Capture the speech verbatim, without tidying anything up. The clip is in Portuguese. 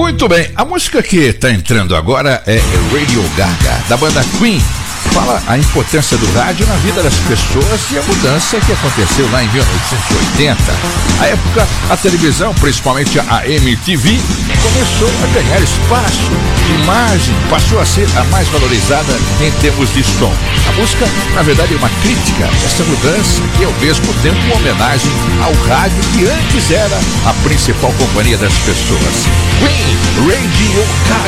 Muito bem, a música que está entrando agora é Radio Gaga, da banda Queen. Fala a importância do rádio na vida das pessoas e a mudança que aconteceu lá em mil novecentos e oitenta. À época, a televisão, principalmente a M T V, começou a ganhar espaço. A imagem passou a ser a mais valorizada em termos de som. A música, na verdade, é uma crítica a essa mudança e, ao mesmo tempo, uma homenagem ao rádio que antes era a principal companhia das pessoas. Queen, Radio Gaga.